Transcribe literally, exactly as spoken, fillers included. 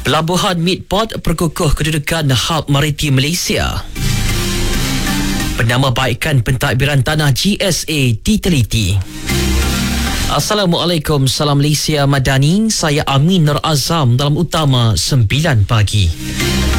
Pelabuhan Midport perkukuh kedudukan Hub Maritim Malaysia. Penambahbaikan pentadbiran tanah G S A diteliti. Assalamualaikum, salam Malaysia Madani. Saya Amin Nur Azam dalam utama sembilan pagi.